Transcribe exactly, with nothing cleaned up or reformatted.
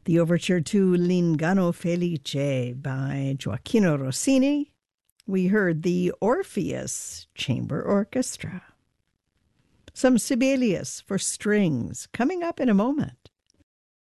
the overture to L'Inganno Felice by Gioacchino Rossini. We heard the Orpheus Chamber Orchestra. Some Sibelius for strings coming up in a moment.